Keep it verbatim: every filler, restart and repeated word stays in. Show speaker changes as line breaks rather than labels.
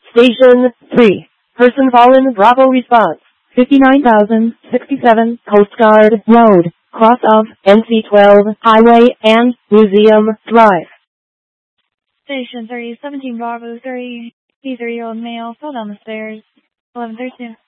Station three. Person fallen, Bravo response. fifty-nine thousand sixty-seven Coast Guard Road, cross of N C twelve Highway and Museum Drive.
Station three, seventeen Bravo three. He's a three-year-old male, fell down the stairs. eleven thirty-two.